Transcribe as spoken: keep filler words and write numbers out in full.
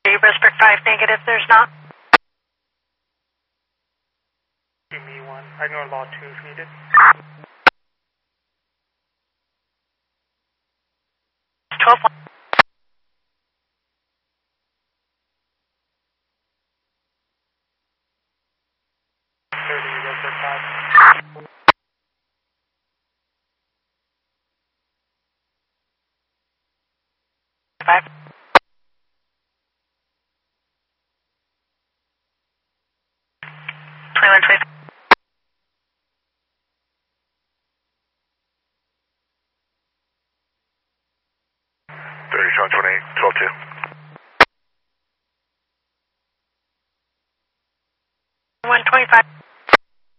Westbrook five negative, there's not. Give me one. I know law two if needed. twelve one. thirty, Westbrook five. Five. Twenty-one, twenty-five. thirty-seven twenty-eight, twelve two. One twenty-five.